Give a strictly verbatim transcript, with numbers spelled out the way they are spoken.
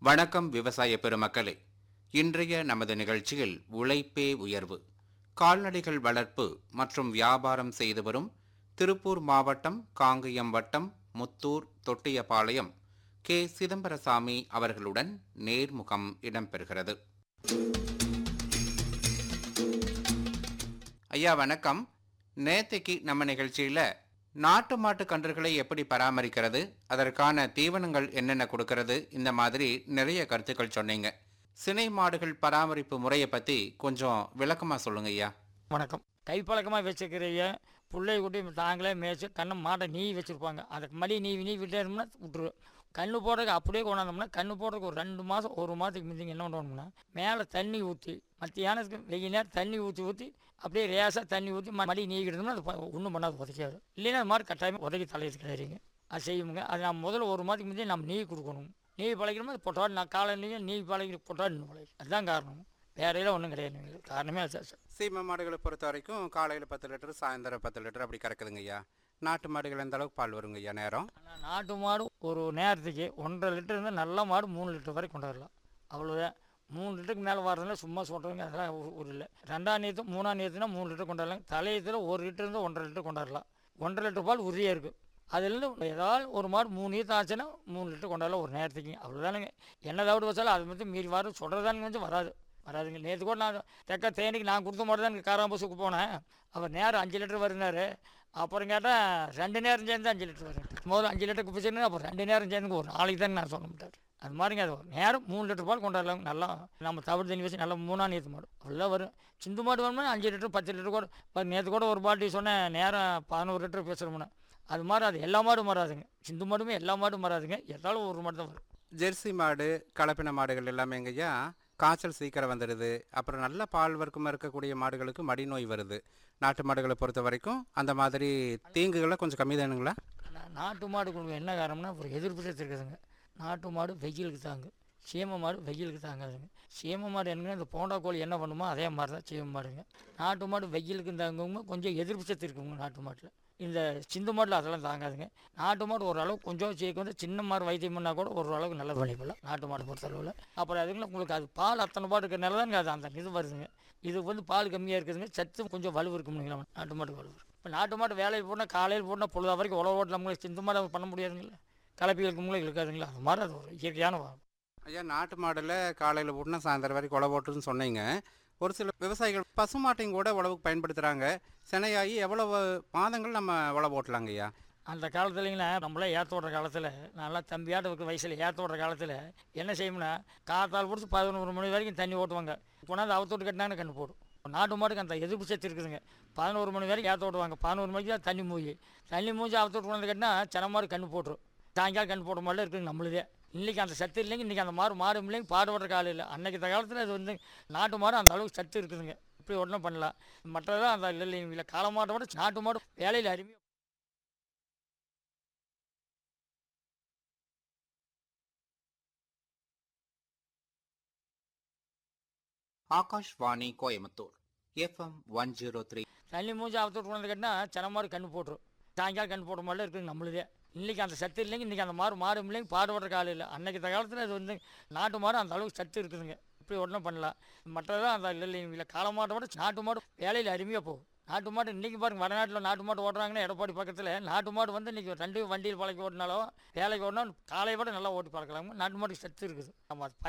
வணக்கம் விவசாய பெருமக்களே. இன்றைய நமது நிகழ்ச்சியில் உழைப்பே உயர்வு, கால்நடைகள் வளர்ப்பு மற்றும் வியாபாரம் செய்து வரும் திருப்பூர் மாவட்டம் காங்கயம் வட்டம் முத்தூர் தொட்டியபாளையம் கே சிதம்பரசாமி அவர்களுடன் நேர்முகம் இடம்பெறுகிறது. ஐயா வணக்கம். நேத்தைக்கு நம்ம நிகழ்ச்சியில நாட்டு மாட்டு கன்றுகளை எப்படி பராமரிக்கிறது, அதற்கான தீவனங்கள் என்னென்ன கொடுக்கறது, இந்த மாதிரி நிறைய கருத்துக்கள் சொன்னீங்க. சினை மாடுகள் பராமரிப்பு முறையை பற்றி கொஞ்சம் விளக்கமாக சொல்லுங்க ஐயா. வணக்கம். கைப்பழக்கமாக வச்சுக்கிறீங்க பிள்ளை குட்டி தாங்களே மேய்ச்சி கண்ணு மாட்டை நீ வச்சுருப்பாங்க. அதுக்கு மடி நீ நீ விட்டோம்னா விட்டுரு. கண்ணு போடுறதுக்கு அப்படியே கொண்டாந்தோம்னா கண்ணு போடுறதுக்கு ஒரு ரெண்டு மாதம் ஒரு மாதத்துக்கு முந்திங்க என்ன பண்ணணும்னா மேலே தண்ணி ஊற்றி மத்தியானத்துக்கு வெயில் நேரம் தண்ணி ஊற்றி ஊற்றி அப்படியே ரேசாக தண்ணி ஊற்றி மடி நீக்கிட்டோம்னா அது ஒன்றும் பண்ணாது, உதைக்காது. இல்லைன்னா அது மாதிரி கட்டாயமாக உதக்கி தலையிட்டு கிடையாதுங்க. அது செய்யுங்க. அது நம்ம முதல்ல ஒரு மாதத்துக்கு முந்தைய நம்ம நீ கொடுக்கணும். நீ பழகிறோமோ அது பொட்டாடு நான் காலையிலையும் நீ பழகி பொட்டாடு இன்னும் பழகி. அதுதான் காரணம், வேறையெல்லாம் ஒன்றும் கிடையாது. காரணமே அது. சீமை மாடுகளை பொறுத்த வரைக்கும் காலையில் பத்து லிட்டர் சாயந்தரம் பத்து லிட்டர் அப்படி கறக்குதுங்க ஐயா. நாட்டு மாடுகள் எந்த அளவுக்கு பால் வருங்க ஐயா நேரம்? ஆனால் நாட்டு மாடு ஒரு நேரத்துக்கு ஒன்றரை லிட்டர் இருந்தால் நல்ல மாடு மூணு லிட்டர் வரைக்கும் கொண்டு வரலாம். அவ்வளோதான். மூணு லிட்டருக்கு மேலே வர்றதுல சும்மா சொல்கிறவங்க அதெல்லாம் ஒரு இல்லை. ரெண்டாம் நேரத்து மூணாம் நேரத்துனா மூணு லிட்டர் கொண்டாடலாம். தலையத்தில் ஒரு லிட்டர் இருந்தால் ஒன்றரை லிட்டர் கொண்டாடலாம். ஒன்றரை லிட்டர் பால் உறுதியாக இருக்குது. அதுலேருந்து ஏதாவது ஒரு மாடு மூணு ஈத்து ஆச்சுன்னா மூணு லிட்டர் கொண்டாடலாம் ஒரு நேரத்துக்கு. அவ்வளோதானுங்க. என்ன தவிர வச்சாலும் அது மட்டும் மீறி வரும் சொல்கிறதானுங்க வந்து வராது வராதுங்க. நேற்று கூட நான் தெக்க தேனிக்கு நான் கொடுத்த மாதிரி தான் காராம்பசுக்கு போனேன். அவர் நேரம் அஞ்சு லிட்டர் வருனார். அப்புறம் கேட்டால் ரெண்டு நேரம் சேர்ந்து அஞ்சு லிட்டர் வரும். முதல்ல அஞ்சு லிட்டர் குப்பிச்சுன்னு அப்புறம் ரெண்டு நேரம் சேர்ந்து ஒரு நாளைக்கு தான் நான் சொல்ல மாட்டார். அது மாதிரிங்க. அது ஒரு நேரம் மூணு லிட்டர் பால் கொண்டாடலாம். நல்லா நம்ம தவிர தண்ணி வச்சு நல்லா மூணா நேற்று மாடு அவ்வளோதான் வரும். சிந்து மாடு வேணும்னா அஞ்சு லிட்டர் பத்து லிட்டர் கூட. இப்போ நேற்று கூட ஒரு பாட்டி சொன்னேன் நேரம் பதினோரு லிட்டர் பேசுகிறோம்னா அது மாதிரி அது எல்லா மாடும் வராதுங்க. சிந்து மாடுமே எல்லா மாடும் வராதுங்க. எதாலும் ஒரு மாடு தான் வரும். ஜெர்சி மாடு கலப்பின மாடுகள் எல்லாமே எங்கய்யா காய்ச்சல் சீக்கிரம் வந்துடுது. அப்புறம் நல்ல பால் வர்க்கமாக இருக்கக்கூடிய மாடுகளுக்கு மடி நோய் வருது. நாட்டு மாடுகளை பொறுத்த வரைக்கும் அந்த மாதிரி தீங்குகளை கொஞ்சம் கம்மி தானுங்களா? நாட்டு மாடுகளுக்கு என்ன காரணம்னா ஒரு எதிர்ப்பு சக்தி இருக்குதுங்க. நாட்டு மாடு வெயிலுக்கு தாங்கு, சீம மாடு வெயிலுக்கு தாங்காதுங்க. சீம மாடு என்னங்க இந்த போண்டா கோழி என்ன பண்ணுமோ அதே மாதிரி தான் சீம மாடுங்க. நாட்டு மாடு வெயிலுக்கு தாங்குங்க, கொஞ்சம் எதிர்ப்பு சக்தி இருக்குங்க நாட்டு மாட்டில். இந்த சிந்து மாட்டில் அதெல்லாம் தாங்காதுங்க. நாட்டு மாடு ஓரளவு கொஞ்சம் சேர்க்க வந்து சின்ன மாடு வைத்தியம் பண்ணால் கூட ஓரளவுக்கு நல்ல விளைப்பலாம் நாட்டு மாடு பொறுத்தளவில். அப்புறம் அதுக்குள்ள உங்களுக்கு அது பால் அத்தனை பாடு இருக்கிறனால தாங்க அது அந்த இது வருதுங்க. இது வந்து பால் கம்மியாக இருக்குதுங்க, சத்து கொஞ்சம் வலு இருக்குங்களா நாட்டு மாடு வலு. இப்போ நாட்டு மாடு வேலைக்கு போனால் காலையில் போனால் பொழுது வரைக்கும் உழவு ஓட்டில் நம்மளுக்கு சிந்து மாடு பண்ண முடியாதுங்களா, கலப்பிகளுக்கு மூலம் இருக்காதுங்களா. அது மாதிரி அது ஒரு இயற்கையான வாரம். ஐயா நாட்டு மாடில் காலையில் போட்டுனா சாயந்தரம் வரைக்கும் உழவு ஓட்டுன்னு சொன்னீங்க. ஒரு சில விவசாயிகள் பசு மாட்டையும் கூட உழவுக்கு பயன்படுத்துகிறாங்க. சினையாகி எவ்வளவு மாதங்கள் நம்ம உழவு ஓட்டலாங்க ஐயா? அந்த காலத்துலங்களா நம்மளே ஏற்ற ஓடுற காலத்தில் நல்லா தம்பியாட்ட இருக்கிற வயசில் ஏற்ற ஓடுற காலத்தில் என்ன செய்யணும்னா காத்தால் பிடிச்சி பதினோரு மணி வரைக்கும் தண்ணி ஓட்டுவாங்க. கொண்டாந்து அவத்தோட்டு கட்டினாங்கன்னு கண்டு போடும். நாட்டு மாட்டுக்கு அந்த எதிர்ப்பு சக்தி இருக்குதுங்க. பதினோரு மணி வரைக்கும் ஏற்ற ஓட்டுவாங்க. பதினோரு மணிக்கு தான் தண்ணி மூஞ்சி தண்ணி மூஞ்சி அவத்தோட்டு கொண்டாந்து கட்டினா சின மாடு கண்டு போட்டுரும். சாயங்காலம் கண்டு போடுற மாதிரி இருக்குதுங்க நம்மளுதே. இன்றைக்கி அந்த சத்து இல்லைங்க. இன்றைக்கி அந்த மாடு மாடு இல்லைங்க, பாடுபடுற காலம் இல்லை. அன்றைக்கி காலத்தில் அது வந்து நாட்டு மாடு அந்த அளவுக்கு சத்து இருக்குதுங்க. இப்படி உடனே பண்ணலாம். மற்றதான் அந்த இல்லை இல்லை கால மாட்டை விட நாட்டு மாடு வேலையில் அருமையாக. Akashvani Coimbatore FM one zero three. தண்ணி மூஞ்சி அவத்தோட்டு கொண்டாந்து கட்டினா சின மாடு கண்டு போட்டுரும். சாயங்காலம் கண்டு போடுற மாதிரி இருக்குதுங்க நம்மளுதே. இன்றைக்கி அந்த சத்து இல்லைங்க. இன்றைக்கி அந்த மாடு மாடு இல்லைங்க, பாடுபடுற காலம் இல்லை. அன்றைக்கி காலத்தில் அது வந்து நாட்டு மாடு அந்த அளவுக்கு சத்து இருக்குதுங்க. இப்படி உடனே பண்ணலாம். மற்றதான் அந்த இல்லை இல்லை கால மாட்டை விட நாட்டு மாடு வேலையில் அருமையாக போகும். நாட்டு மாடு இன்றைக்கி பாருங்கள் வடநாட்டில் நாட்டு மாடு ஓட்டுறாங்கன்னா எடப்பாடி பக்கத்தில் நாட்டு மாடு வந்து இன்றைக்கி ரெண்டு வண்டியில் பழக்கி ஓட்டினாலும் வேலைக்கு ஓட்டினா காலையை விட நல்லா ஓட்டி பழக்கலாங்க. நாட்டு மாட்டுக்கு சத்து இருக்குது. நம்ம